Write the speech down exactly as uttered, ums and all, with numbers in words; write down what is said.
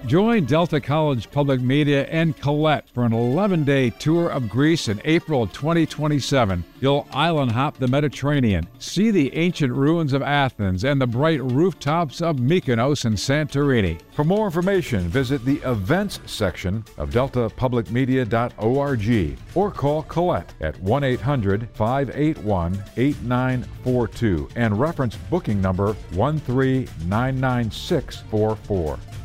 Join Delta College Public Media and Colette for an eleven-day tour of Greece in April twenty twenty-seven. You'll island hop the Mediterranean, see the ancient ruins of Athens and the bright rooftops of Mykonos and Santorini. For more information, visit the events section of delta public media dot org or call Colette at one eight hundred, five eight one, eight nine four two and reference booking number one three nine nine six four four.